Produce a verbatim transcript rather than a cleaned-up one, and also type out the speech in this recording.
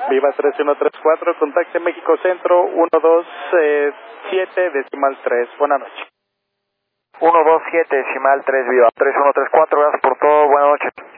Viva tres uno tres cuatro, contacte México Centro, uno dos siete, decimal tres. Buenas noches. uno dos siete, decimal tres, Viva. tres uno tres cuatro, gracias por todo, buenas noches.